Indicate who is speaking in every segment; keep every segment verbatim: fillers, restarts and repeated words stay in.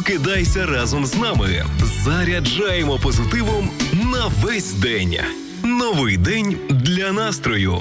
Speaker 1: Прокидайся разом з нами. Заряджаємо позитивом на весь день. Новий день для настрою.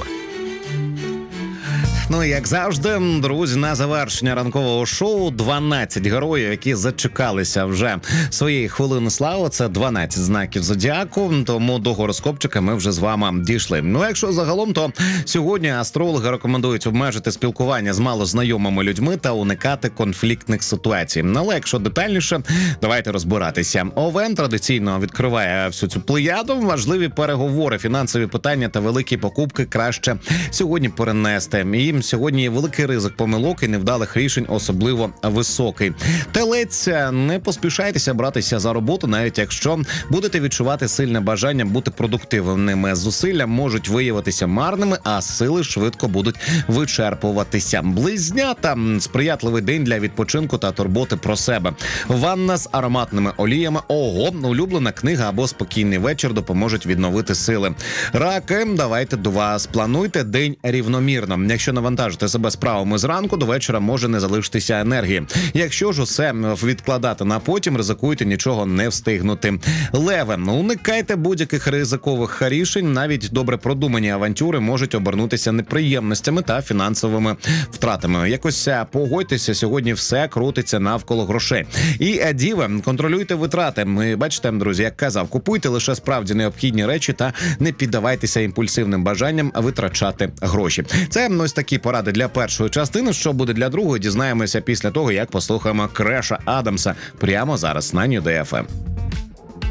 Speaker 2: Ну, як завжди, друзі, на завершення ранкового шоу дванадцять героїв, які зачекалися вже своєї хвилини слави. Це дванадцять знаків зодіаку, тому до гороскопчика ми вже з вами дійшли. Ну, якщо загалом, то сьогодні астрологи рекомендують обмежити спілкування з малознайомими людьми та уникати конфліктних ситуацій. Але якщо детальніше, давайте розбиратися. Овен традиційно відкриває всю цю плеяду. Важливі переговори, фінансові питання та великі покупки краще сьогодні перенести. І сьогодні є великий ризик помилок і невдалих рішень, особливо високий. Телець, не поспішайтеся братися за роботу, навіть якщо будете відчувати сильне бажання бути продуктивними. Зусилля можуть виявитися марними, а сили швидко будуть вичерпуватися. Близнята – сприятливий день для відпочинку та турботи про себе. Ванна з ароматними оліями, ого, улюблена книга або спокійний вечір допоможуть відновити сили. Раки, давайте до вас. Плануйте день рівномірно. Якщо навантажити себе справами зранку, до вечора може не залишитися енергії. Якщо ж усе відкладати на потім, ризикуйте нічого не встигнути. Леви, уникайте будь-яких ризикових рішень, навіть добре продумані авантюри можуть обернутися неприємностями та фінансовими втратами. Якось погодьтеся, сьогодні все крутиться навколо грошей. І діви, контролюйте витрати. Ми, бачите, друзі, як казав, купуйте лише справді необхідні речі та не піддавайтеся імпульсивним бажанням витрачати гроші. Це ось такі поради для першої частини. Що буде для другої, дізнаємося після того, як послухаємо Креша Адамса прямо зараз на Нью Дей Еф Ем.